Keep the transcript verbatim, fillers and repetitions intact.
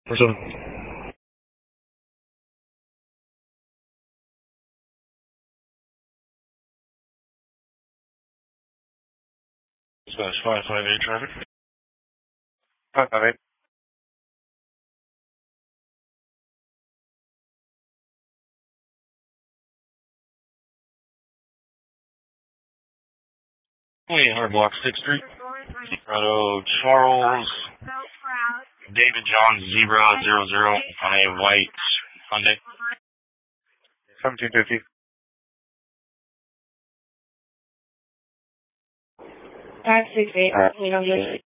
Where's seven? Slash five five eight traffic. five five eight. Hey, Hard Block sixth Street. Colorado Charles. David John Zebra zero zero on a white Hyundai. seventeen fifty. five six eight. We don't get it.